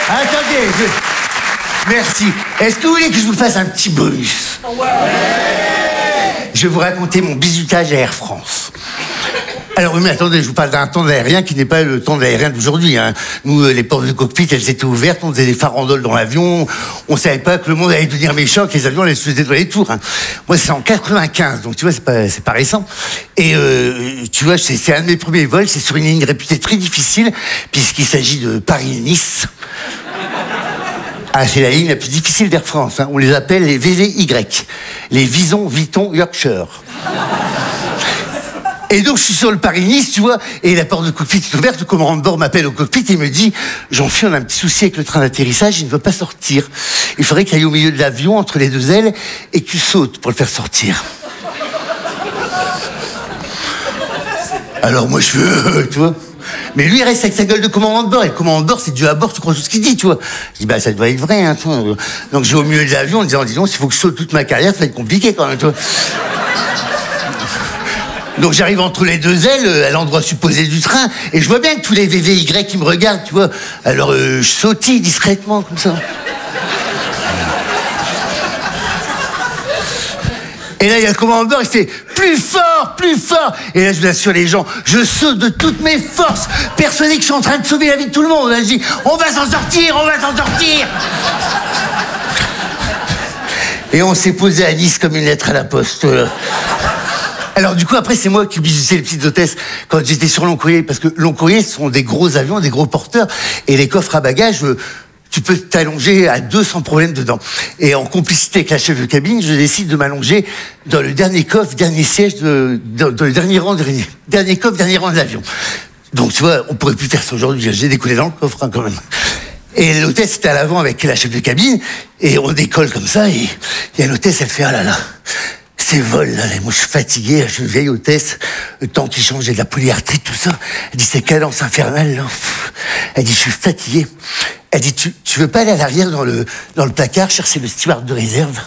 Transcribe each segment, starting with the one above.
Attendez, merci. Est-ce que vous voulez que je vous fasse un petit bonus? Je vais vous raconter mon bizutage à Air France. Alors oui, mais attendez, je vous parle d'un temps aérien qui n'est pas le temps aérien d'aujourd'hui. Hein. Nous, les portes de cockpit, elles étaient ouvertes, on faisait des farandoles dans l'avion, on savait pas que le monde allait devenir méchant, que les avions allaient se jeter dans les tours. Hein. Moi, c'est en 95, donc tu vois, c'est pas récent. Et tu vois, c'est un de mes premiers vols, c'est sur une ligne réputée très difficile, puisqu'il s'agit de Paris-Nice. Ah, c'est la ligne la plus difficile d'Air France. Hein. On les appelle les VVY, les Vison-Viton Yorkshire. Et donc, je suis sur le Paris-Nice, tu vois, et la porte de cockpit est ouverte, le commandant de bord m'appelle au cockpit et me dit « Jean-Philippe, on a un petit souci avec le train d'atterrissage, il ne veut pas sortir. Il faudrait qu'il aille au milieu de l'avion, entre les deux ailes, et que tu sautes pour le faire sortir. » Alors moi, je fais tu vois. Mais lui, il reste avec sa gueule de commandant de bord, et le commandant de bord, c'est Dieu à bord, tu crois tout ce qu'il dit, tu vois. Je dis, bah, ça doit être vrai, hein, toi. Donc, je vais au milieu de l'avion en disant, dis donc, s'il faut que je saute toute ma carrière, ça va être compliqué quand même, tu vois. Donc j'arrive entre les deux ailes, à l'endroit supposé du train, et je vois bien que tous les VVY qui me regardent, tu vois. Alors je sautille discrètement, comme ça. Et là, il y a le commandant de bord, il fait « Plus fort, plus fort !» Et là, je l'assure les gens, je saute de toutes mes forces, persuadé que je suis en train de sauver la vie de tout le monde. Là, je dis « On va s'en sortir, on va s'en sortir !» Et on s'est posé à Nice comme une lettre à la poste. Alors du coup, après, c'est moi qui bizutais les petites hôtesses quand j'étais sur long courrier, parce que long courrier, ce sont des gros avions, des gros porteurs, et les coffres à bagages, tu peux t'allonger à 2 sans problème dedans. Et en complicité avec la chef de cabine, je décide de m'allonger dans le dernier coffre, dernier siège, dans le dernier rang, dernier coffre, dernier rang de l'avion. Donc tu vois, on pourrait plus faire ça aujourd'hui, j'ai décollé dans le coffre hein, quand même. Et l'hôtesse était à l'avant avec la chef de cabine, et on décolle comme ça, et il y a l'hôtesse, elle fait « Ah là là !» Ces vols, là, moi, je suis fatigué, je suis une vieille hôtesse, le temps qui change, j'ai de la polyarthrite, tout ça. Elle dit, ces cadences infernales, là. Elle dit, je suis fatigué. Elle dit, tu veux pas aller à l'arrière dans le placard, chercher le steward de réserve?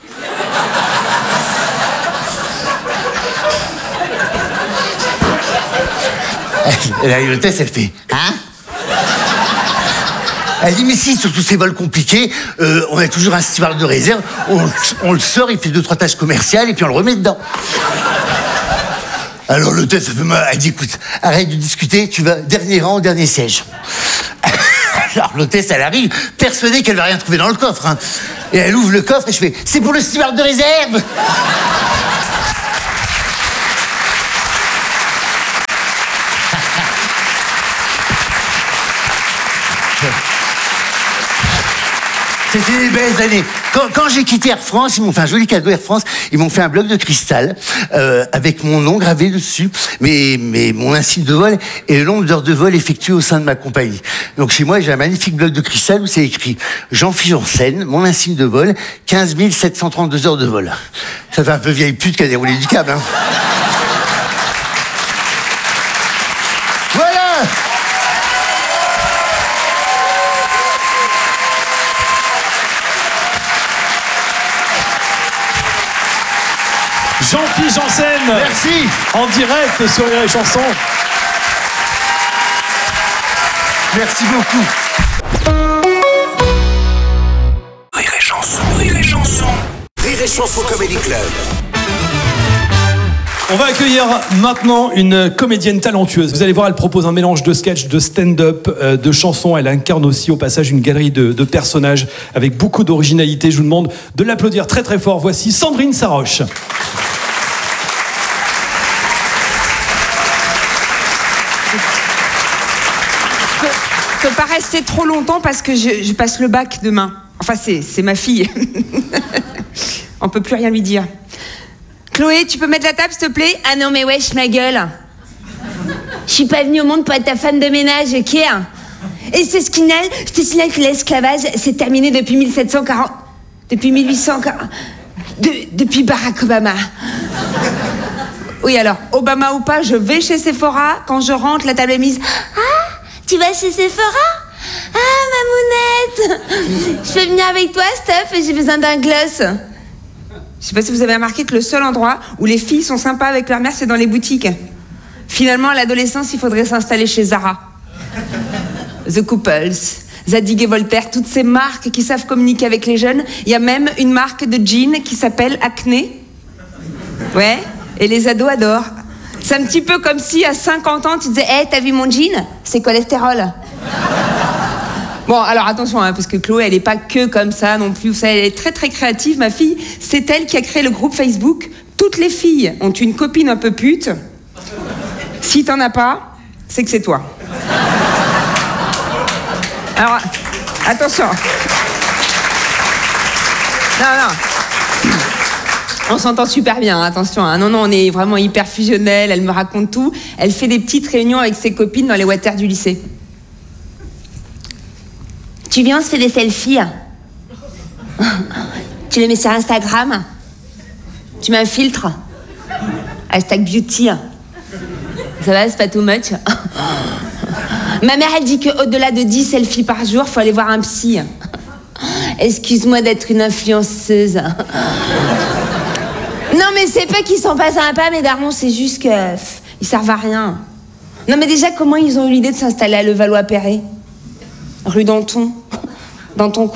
Et là, l'hôtesse, elle fait, hein? Elle dit, mais si, sur tous ces vols compliqués, on a toujours un steward de réserve, on le sort, il fait 2-3 tâches commerciales, et puis on le remet dedans. Alors l'hôtesse, elle dit, écoute, arrête de discuter, tu vas dernier rang, dernier siège. Alors l'hôtesse, elle arrive, persuadée qu'elle va rien trouver dans le coffre. Hein. Et elle ouvre le coffre, et je fais, c'est pour le steward de réserve. C'était des belles années. Quand j'ai quitté Air France, ils m'ont fait un joli cadeau Air France. Ils m'ont fait un bloc de cristal avec mon nom gravé dessus, mais mon insigne de vol et le nombre d'heures de vol effectuées au sein de ma compagnie. Donc chez moi, j'ai un magnifique bloc de cristal où c'est écrit Jean-Philippe Janssen, mon insigne de vol, 15 732 heures de vol. Ça fait un peu vieille pute qui a déroulé du câble, hein. Voilà. Jean-Philippe Janssen. Merci. En direct sur Rire et Chanson. Merci beaucoup. Rire et Chanson, Rire et Chanson. Rire et Chanson Comedy Club. On va accueillir maintenant une comédienne talentueuse. Vous allez voir, elle propose un mélange de sketch, de stand-up, de chansons. Elle incarne aussi au passage une galerie de personnages avec beaucoup d'originalité. Je vous demande de l'applaudir très très fort. Voici Sandrine Saroche. Je peux pas rester trop longtemps parce que je passe le bac demain. Enfin, c'est ma fille. On peut plus rien lui dire. Chloé, tu peux mettre la table, s'il te plaît? Ah non, mais wesh, ma gueule. Je suis pas venue au monde pour être ta femme de ménage, ok? Et c'est ce qui n'est, je te signale que l'esclavage s'est terminé depuis 1740... Depuis 1840... Depuis Barack Obama. Oui, alors, Obama ou pas, je vais chez Sephora. Quand je rentre, la table est mise. Ah, tu vas chez Sephora? Ah, mamounette. Je peux venir avec toi, Steph? J'ai besoin d'un gloss. Je sais pas si vous avez remarqué que le seul endroit où les filles sont sympas avec leur mère, c'est dans les boutiques. Finalement, à l'adolescence, il faudrait s'installer chez Zara. The Couples, Zadig et Voltaire, toutes ces marques qui savent communiquer avec les jeunes. Il y a même une marque de jeans qui s'appelle Acné. Ouais, et les ados adorent. C'est un petit peu comme si à 50 ans, tu disais « Hey, t'as vu mon jean ? C'est cholestérol. » Bon, alors attention, hein, parce que Chloé, elle n'est pas que comme ça non plus. Vous savez, elle est très très créative, ma fille. C'est elle qui a créé le groupe Facebook. Toutes les filles ont une copine un peu pute. Si t'en as pas, c'est que c'est toi. Alors, attention. Non. On s'entend super bien, attention. Hein. Non, on est vraiment hyper fusionnels. Elle me raconte tout. Elle fait des petites réunions avec ses copines dans les water du lycée. Tu viens, on se fait des selfies. Tu les mets sur Instagram. Tu mets un filtre. #beauty. Ça va, c'est pas too much. Ma mère, elle dit qu'au-delà de 10 selfies par jour, faut aller voir un psy. Excuse-moi d'être une influenceuse. Non, mais c'est pas qu'ils sont pas sympas, mes darons, c'est juste qu'ils servent à rien. Non, mais déjà, comment ils ont eu l'idée de s'installer à Levallois-Perret ? Rue Danton. Danton quoi ?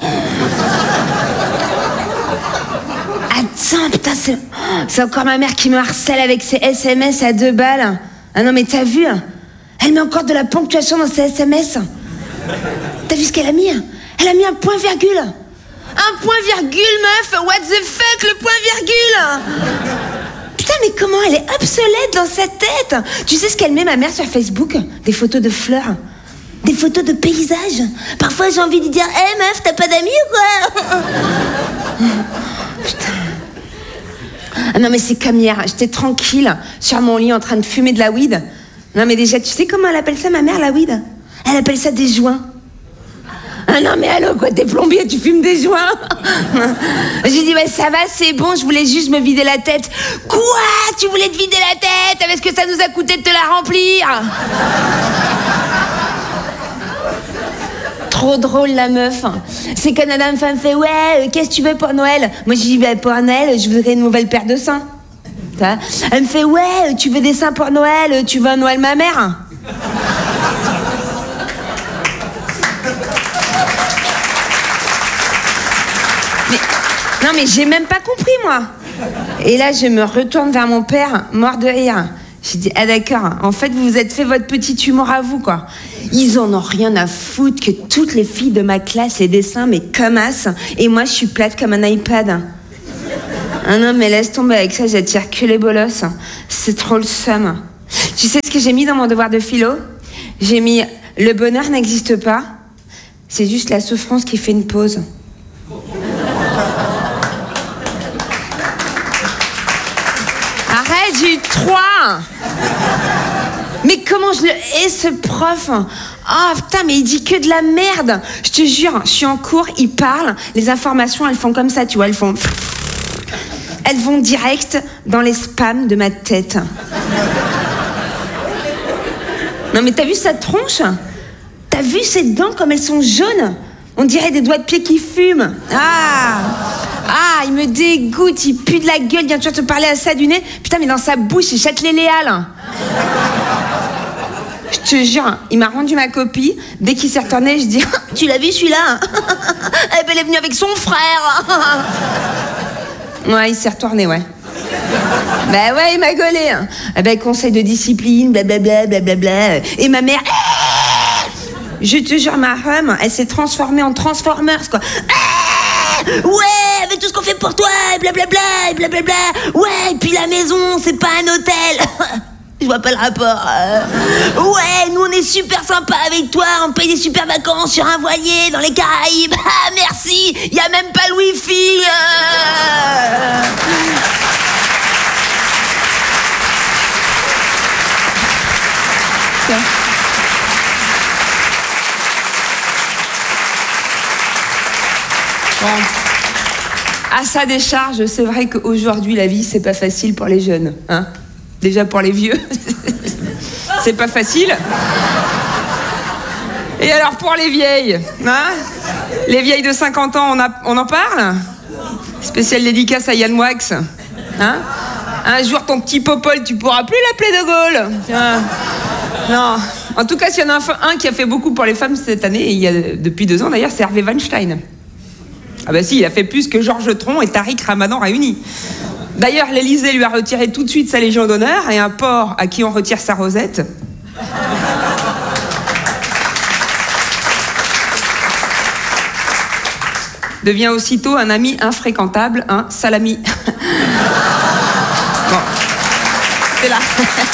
Attends, putain, c'est encore ma mère qui me harcèle avec ses SMS à 2 balles. Ah non, mais t'as vu ? Elle met encore de la ponctuation dans ses SMS. T'as vu ce qu'elle a mis ? Elle a mis un point virgule. Un point virgule, meuf. What the fuck, le point virgule. Putain, mais comment elle est obsolète dans sa tête. Tu sais ce qu'elle met, ma mère, sur Facebook ? Des photos de fleurs. Des photos de paysages. Parfois, j'ai envie de dire « Hé, meuf, t'as pas d'amis ou quoi ?» Putain. Ah non, mais c'est comme hier. J'étais tranquille sur mon lit en train de fumer de la weed. Non, mais déjà, tu sais comment elle appelle ça, ma mère, la weed ? Elle appelle ça des joints. Ah non, mais allô, quoi, t'es plombier, tu fumes des joints ? J'ai dit, ouais, ça va, c'est bon, je voulais juste me vider la tête. Quoi ? Tu voulais te vider la tête ? Avec ce que ça nous a coûté de te la remplir ? Trop drôle, la meuf. C'est quand Madame Femme fait, ouais, qu'est-ce que tu veux pour Noël ? Moi, je dis, bah, pour Noël, je voudrais une nouvelle paire de seins. Elle me fait, ouais, tu veux des seins pour Noël ? Tu veux un Noël ma mère ? Non, mais j'ai même pas compris, moi. Et là, je me retourne vers mon père, mort de rire. J'ai dit, ah d'accord, en fait, vous vous êtes fait votre petit humour à vous, quoi. Ils en ont rien à foutre que toutes les filles de ma classe aient des seins, mais comme as, et moi, je suis plate comme un iPad. Ah non, mais laisse tomber avec ça, j'attire que les bolosses. C'est trop le seum. Tu sais ce que j'ai mis dans mon devoir de philo ? J'ai mis, le bonheur n'existe pas, c'est juste la souffrance qui fait une pause. Arrête, j'ai eu 3. Mais comment je le hais, ce prof ? Ah putain, mais il dit que de la merde. Je te jure, je suis en cours, il parle, les informations, elles font comme ça, tu vois, elles vont direct dans les spams de ma tête. Non mais t'as vu sa tronche ? T'as vu ses dents comme elles sont jaunes ? On dirait des doigts de pied qui fument. Ah, il me dégoûte, il pue de la gueule, viens tu vas te parler à ça du nez. Putain, mais dans sa bouche, c'est Châtelet-Léal. Je te jure, il m'a rendu ma copie. Dès qu'il s'est retourné, je dis, tu l'as vu celui-là ? Elle est venue avec son frère. Ouais, il s'est retourné, ouais. Bah ouais, il m'a gaulé. Eh ben, conseil de discipline, blablabla, blablabla. Et ma mère... Je te jure, ma rhum, elle s'est transformée en Transformers, quoi. Ouais, avec tout ce qu'on fait pour toi, et blablabla, et blablabla. Ouais, et puis la maison, c'est pas un hôtel. Je vois pas le rapport. Ouais, nous on est super sympa avec toi, on paye des super vacances sur un voilier dans les Caraïbes. Ah, merci, y a même pas le wifi. Bon. À sa décharge, c'est vrai qu'aujourd'hui, la vie, c'est pas facile pour les jeunes. Hein ? Déjà pour les vieux, c'est pas facile. Et alors pour les vieilles, hein ? Les vieilles de 50 ans, on en parle ? Spéciale dédicace à Yann Moix. Hein ? Un jour, ton petit Popol, tu pourras plus l'appeler De Gaulle. Non. En tout cas, s'il y en a un qui a fait beaucoup pour les femmes cette année, et il y a depuis 2 ans d'ailleurs, c'est Hervé Weinstein. Ah bah si, il a fait plus que Georges Tron et Tariq Ramadan réunis. D'ailleurs, l'Élysée lui a retiré tout de suite sa Légion d'honneur et un porc à qui on retire sa rosette. Devient aussitôt un ami infréquentable, un salami. Bon, c'est là.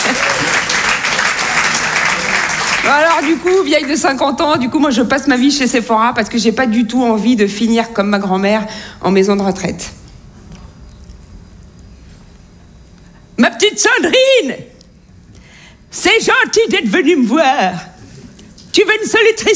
Bon alors du coup, vieille de 50 ans, moi je passe ma vie chez Sephora parce que j'ai pas du tout envie de finir comme ma grand-mère en maison de retraite. Ma petite Sandrine, c'est gentil d'être venue me voir. Tu veux une solétricine ?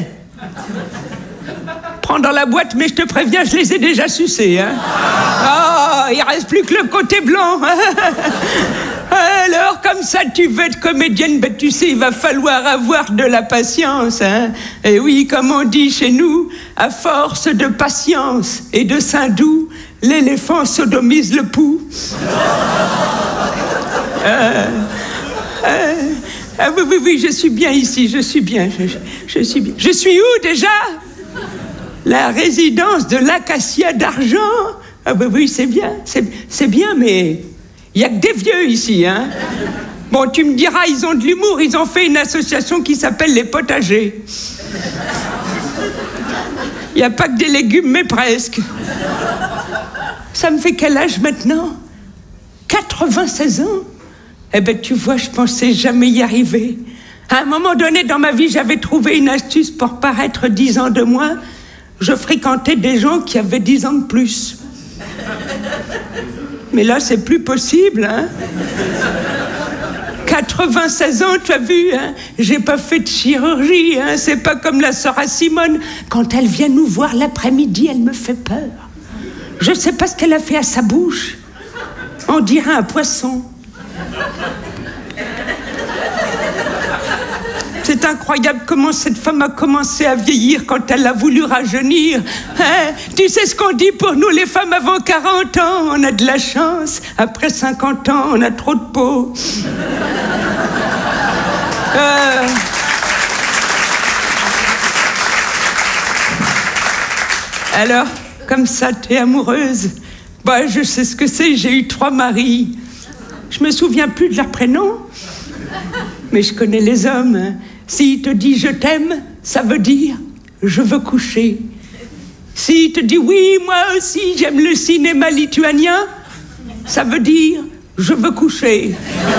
Prends dans la boîte, mais je te préviens, je les ai déjà sucés. Hein. Oh, il reste plus que le côté blanc. Alors, comme ça, tu veux être comédienne, ben, tu sais, il va falloir avoir de la patience. Hein. Et oui, comme on dit chez nous, à force de patience et de sein doux, l'éléphant sodomise le pouls. Oui, je suis bien ici, je suis bien. Je suis bien. Je suis où déjà ? La résidence de l'Acacia d'Argent. Ah oui, c'est bien, c'est bien, mais il n'y a que des vieux ici, hein. Bon, tu me diras, ils ont de l'humour, ils ont fait une association qui s'appelle les potagers. Il n'y a pas que des légumes, mais presque. Ça me fait quel âge maintenant ? 96 ans ? Eh ben, tu vois, je pensais jamais y arriver. À un moment donné dans ma vie, j'avais trouvé une astuce pour paraître 10 ans de moins. Je fréquentais des gens qui avaient 10 ans de plus. Mais là, c'est plus possible, hein. 96 ans, tu as vu, hein. J'ai pas fait de chirurgie, hein. C'est pas comme la sœur à Simone. Quand elle vient nous voir l'après-midi, elle me fait peur. Je sais pas ce qu'elle a fait à sa bouche. On dirait un poisson. C'est incroyable comment cette femme a commencé à vieillir quand elle a voulu rajeunir. Hein? Tu sais ce qu'on dit pour nous les femmes avant 40 ans, on a de la chance. Après 50 ans, on a trop de peau. Alors, comme ça, t'es amoureuse? Bah, je sais ce que c'est, j'ai eu 3 maris. Je me souviens plus de leur prénom. Mais je connais les hommes. Hein. S'il te dit « je t'aime », ça veut dire « je veux coucher ». S'il te dit « oui, moi aussi, j'aime le cinéma lituanien », ça veut dire « je veux coucher ».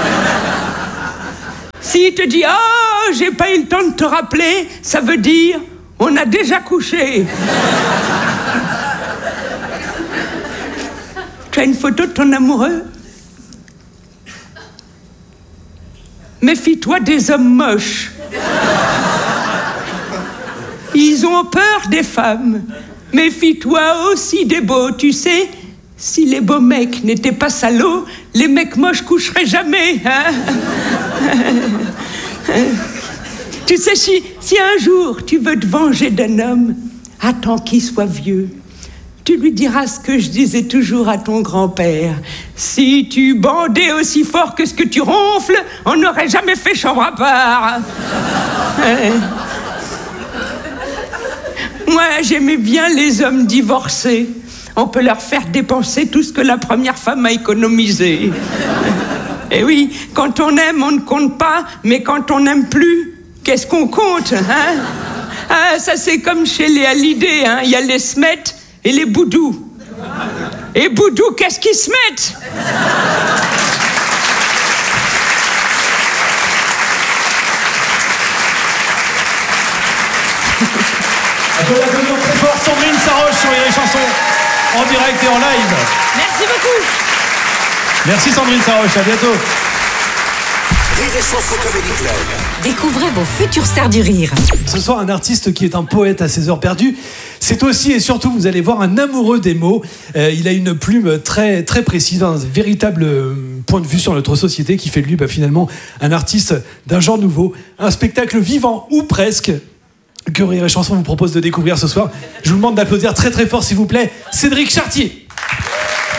S'il te dit « oh, j'ai pas eu le temps de te rappeler », ça veut dire « on a déjà couché ». Tu as une photo de ton amoureux ? Méfie-toi des hommes moches. Ils ont peur des femmes. Méfie-toi aussi des beaux. Tu sais, si les beaux mecs n'étaient pas salauds, les mecs moches coucheraient jamais. Hein. Tu sais, si un jour tu veux te venger d'un homme, attends qu'il soit vieux. Tu lui diras ce que je disais toujours à ton grand-père. Si tu bandais aussi fort que ce que tu ronfles, on n'aurait jamais fait chambre à part. Moi, j'aimais bien les hommes divorcés. On peut leur faire dépenser tout ce que la première femme a économisé. Et oui, quand on aime, on ne compte pas, mais quand on n'aime plus, qu'est-ce qu'on compte, hein? Ah, ça c'est comme chez les Hallyday, hein. Il y a les Smet et les Boudou. Et Boudou, qu'est-ce qu'ils se mettent? Applaudissements très fort, Sandrine Saroche sur les chansons en direct et en live. Merci beaucoup. Merci Sandrine Saroche, à bientôt. Rire et Chanson Comedy Club. Découvrez vos futures stars du rire. Ce soir, un artiste qui est un poète à ses heures perdues. C'est aussi et surtout, vous allez voir, un amoureux des mots. Il a une plume très, très précise, un véritable point de vue sur notre société qui fait de lui finalement un artiste d'un genre nouveau. Un spectacle vivant, ou presque, que Rire et Chanson vous propose de découvrir ce soir. Je vous demande d'applaudir très très fort, s'il vous plaît, Cédric Chartier.